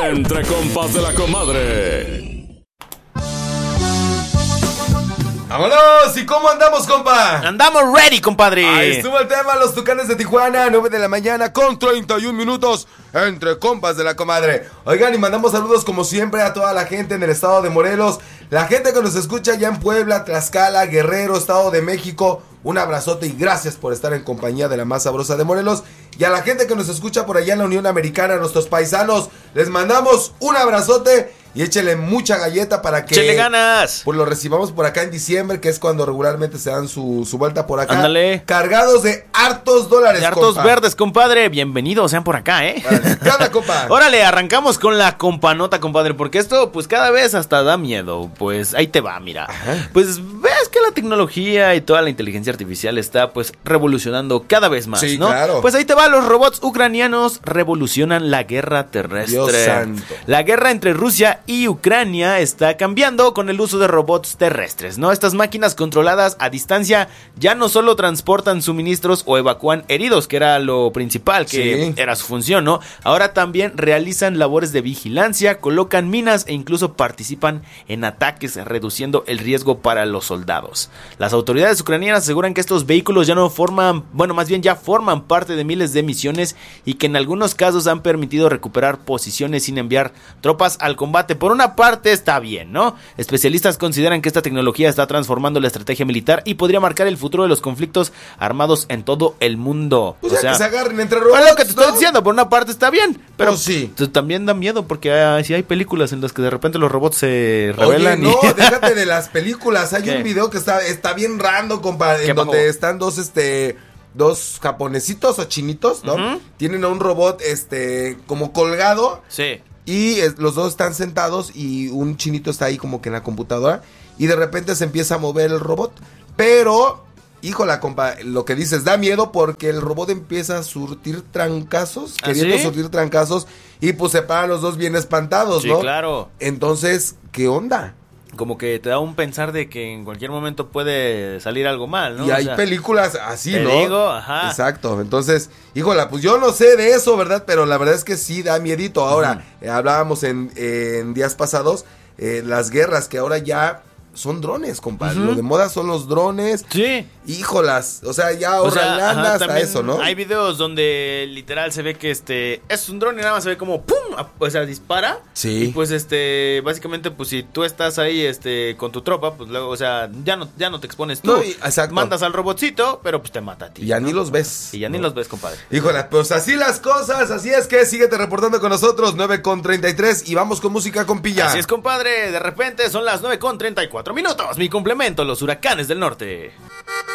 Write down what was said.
Entre compas de la comadre. ¡Vámonos! ¿Y cómo andamos, compa? Andamos ready, compadre. Ahí estuvo el tema, los Tucanes de Tijuana, 9 de la mañana con 31 minutos entre compas de la comadre. Oigan, y mandamos saludos como siempre a toda la gente en el estado de Morelos, la gente que nos escucha ya en Puebla, Tlaxcala, Guerrero, Estado de México. Un abrazote y gracias por estar en compañía de la más sabrosa de Morelos. Y a la gente que nos escucha por allá en la Unión Americana, nuestros paisanos, les mandamos un abrazote. Y échele mucha galleta para que... ¡Échele ganas! Pues lo recibamos por acá en diciembre, que es cuando regularmente se dan su vuelta por acá. Ándale. Cargados de hartos dólares, De hartos compa. verdes, compadre. Bienvenidos sean por acá, ¿eh? Vale. ¿Qué onda, compa? Órale, arrancamos con la companota, compadre. Porque esto, pues cada vez hasta da miedo. Pues ahí te va, mira. Ajá. Pues ves que la tecnología y toda la inteligencia artificial está, pues, revolucionando cada vez más, Sí, ¿no? claro. Pues ahí te va, los robots ucranianos revolucionan la guerra terrestre. Dios santo. La guerra entre Rusia y Ucrania está cambiando con el uso de robots terrestres, ¿no? Estas máquinas controladas a distancia ya no solo transportan suministros o evacúan heridos, que era lo principal, que Sí. era su función, ¿no? Ahora también realizan labores de vigilancia, colocan minas e incluso participan en ataques, reduciendo el riesgo para los soldados. Las autoridades ucranianas aseguran que estos vehículos ya no forman, bueno, más bien ya forman parte de miles de misiones y que en algunos casos han permitido recuperar posiciones sin enviar tropas al combate. Por una parte está bien, ¿no? Especialistas consideran que esta tecnología está transformando la estrategia militar y podría marcar el futuro de los conflictos armados en todo el mundo. Pues O ya sea, que se agarren entre robots, es lo que te estoy ¿no? diciendo, por una parte está bien, pero Pues sí. también da miedo porque si hay películas en las que de repente los robots se Oye, rebelan no, y... déjate de las películas. Hay ¿Qué? un video que está bien random, compa, ¿Qué en pasó? donde están dos japonesitos o chinitos, ¿no? Ujú. Tienen a un robot, como colgado. Sí. Y los dos están sentados y un chinito está ahí como que en la computadora. Y de repente se empieza a mover el robot. Pero, híjola, compa, lo que dices da miedo porque el robot empieza a surtir trancazos. ¿Ah, Queriendo sí? surtir trancazos. Y pues se paran los dos bien espantados, Sí, ¿no? claro. Entonces, ¿qué onda? Como que te da un pensar de que en cualquier momento puede salir algo mal, ¿no? Y O hay sea, películas así, te ¿no? digo, ajá. Exacto. Entonces, híjola, pues yo no sé de eso, ¿verdad? Pero la verdad es que sí da miedito. Ahora, hablábamos en días pasados, las guerras que ahora ya son drones, compadre. Ujú. Lo de moda son los drones. Sí. Híjolas, o sea, ya O ahorran sea, lana ajá, hasta también eso, ¿no? hay videos donde literal se ve que es un dron y nada más se ve como ¡pum! O sea, dispara. Sí. Y pues básicamente pues si tú estás ahí con tu tropa, pues luego, o sea, ya no te expones tú. No, exacto. Mandas al robotcito, pero pues te mata a ti. Y ya ¿no? ni los ves. Y ya ni los ves, compadre. Híjola, pues así las cosas, así es que síguete reportando con nosotros, 9:33 y vamos con música con Pilla. Así es, compadre. De repente son las 9:34 minutos. Mi complemento, los huracanes del norte.